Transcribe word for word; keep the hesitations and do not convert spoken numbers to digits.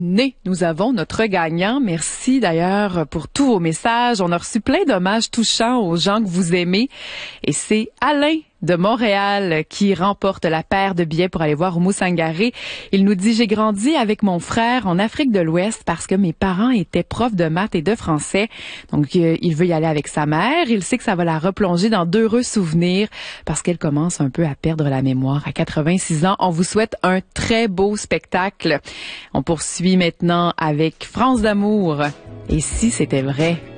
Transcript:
Né, nous avons notre gagnant. Merci d'ailleurs pour tous vos messages. On a reçu plein d'hommages touchants aux gens que vous aimez. Et c'est Alain de Montréal qui remporte la paire de billets pour aller voir Oumou Sangaré. Il nous dit « J'ai grandi avec mon frère en Afrique de l'Ouest parce que mes parents étaient profs de maths et de français. » Donc, euh, il veut y aller avec sa mère. Il sait que ça va la replonger dans d'heureux souvenirs parce qu'elle commence un peu à perdre la mémoire. À quatre-vingt-six ans, on vous souhaite un très beau spectacle. On poursuit maintenant avec France d'amour. Et si c'était vrai?